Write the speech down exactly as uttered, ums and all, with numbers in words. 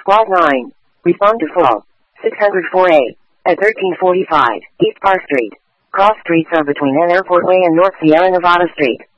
Clause nine. Respond to fall. six oh four A. At thirteen forty-five, East Park Street. Cross streets are between N Airport Way and North Sierra Nevada Street.